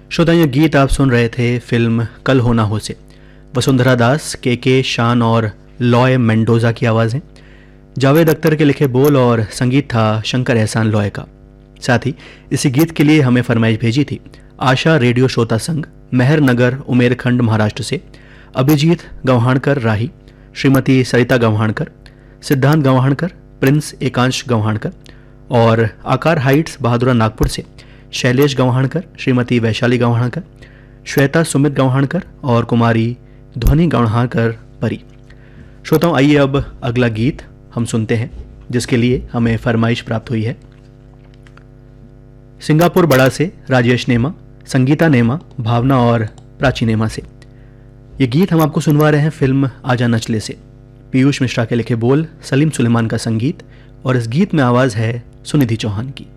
श्रोता, ये गीत आप सुन रहे थे फिल्म कल हो ना हो से। वसुंधरा दास, के शान और लॉय मेंडोजा की आवाज़ें, जावेद अख्तर के लिखे बोल और संगीत था शंकर एहसान लॉय का। साथ ही इसी गीत के लिए हमें फरमाइश भेजी थी आशा रेडियो श्रोता संघ, मेहर नगर, उमेरखंड, महाराष्ट्र से अभिजीत गव्हाणकर राही, श्रीमती सरिता गव्हाणकर, सिद्धांत गव्हाणकर, प्रिंस एकांश गव्हाणकर और आकार हाइट्स बहादुरा नागपुर से शैलेश गव्हाणकर, श्रीमती वैशाली गव्हाणकर, श्वेता सुमित गव्हाणकर और कुमारी ध्वनि गव्हाणकर परी। श्रोताओं, आइए अब अगला गीत हम सुनते हैं जिसके लिए हमें फरमाइश प्राप्त हुई है सिंगापुर बड़ा से राजेश नेमा, संगीता नेमा, भावना और प्राची नेमा से। ये गीत हम आपको सुनवा रहे हैं फिल्म आजा नचले से। पीयूष मिश्रा के लिखे बोल, सलीम सुलेमान का संगीत और इस गीत में आवाज है सुनिधि चौहान की।